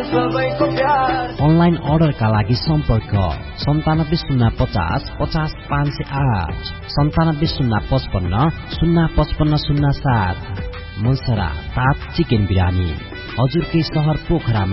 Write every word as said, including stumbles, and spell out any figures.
Online अर्डरका लागि सम्पर्क सन्तानब्बे शून्य पचास पचास पाँच सय आठ सन्तानब्बे शून्य पचपन्न शून्य पचपन्न शून्य सात। मुसरा ताज चिकन बिरानी हजुरकै सहर पोखरामा